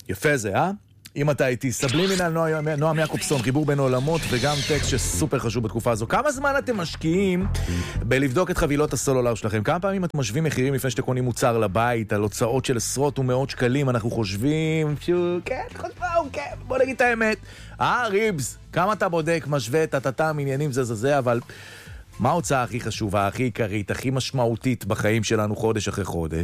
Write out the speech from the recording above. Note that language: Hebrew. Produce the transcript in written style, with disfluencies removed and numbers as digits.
יפה זה, אם אתה איתי, סבלימינל, נועם יעקובסון, חיבור בין עולמות וגם טקסט שסופר חשוב בתקופה הזו. כמה זמן אתם משקיעים בלבדוק את חבילות הסלולר שלכם? כמה פעמים אתם משווים מחירים לפני שאתם קונים מוצר לבית, על הוצאות של עשרות ומאות שקלים? אנחנו חושבים, כן, בוא נגיד את האמת. ריבס, כמה אתה בודק, משווה, תתתם, עניינים זה, אבל מה ההוצאה הכי חשובה, הכי עיקרית, הכי משמעותית בחיים שלנו חודש אחרי חודש?